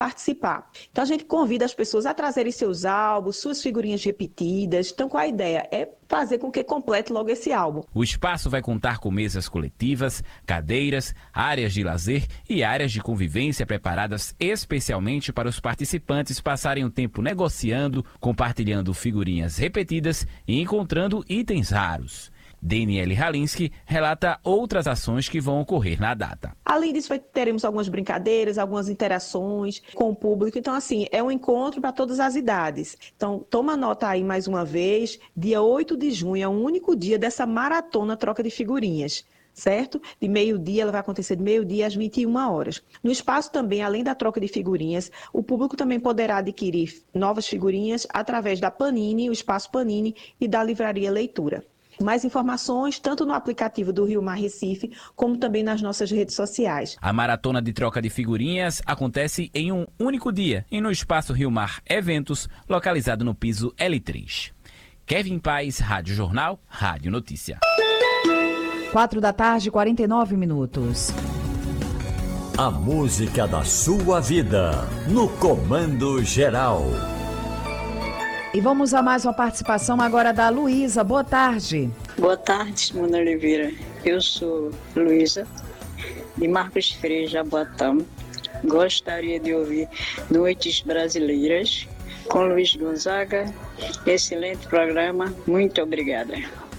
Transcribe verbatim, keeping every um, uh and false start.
participar. Então a gente convida as pessoas a trazerem seus álbuns, suas figurinhas repetidas. Então qual a ideia? É fazer com que complete logo esse álbum. O espaço vai contar com mesas coletivas, cadeiras, áreas de lazer e áreas de convivência preparadas especialmente para os participantes passarem um tempo negociando, compartilhando figurinhas repetidas e encontrando itens raros. Daniele Halinski relata outras ações que vão ocorrer na data. Além disso, teremos algumas brincadeiras, algumas interações com o público. Então, assim, é um encontro para todas as idades. Então, toma nota aí mais uma vez, dia oito de junho é o único dia dessa maratona troca de figurinhas. Certo? De meio-dia, ela vai acontecer de meio-dia às vinte e uma horas. No espaço também, além da troca de figurinhas, o público também poderá adquirir novas figurinhas através da Panini, o espaço Panini e da Livraria Leitura. Mais informações, tanto no aplicativo do Rio Mar Recife, como também nas nossas redes sociais. A maratona de troca de figurinhas acontece em um único dia e no Espaço Rio Mar Eventos, localizado no piso L três. Kevin Paes, Rádio Jornal, Rádio Notícia. Quatro da tarde, quarenta e nove minutos. A música da sua vida, no Comando Geral. E vamos a mais uma participação agora da Luísa. Boa tarde. Boa tarde, Simone Oliveira. Eu sou Luísa, de Marcos Freire, Jaboatão. Gostaria de ouvir Noites Brasileiras com Luiz Gonzaga. Excelente programa. Muito obrigada.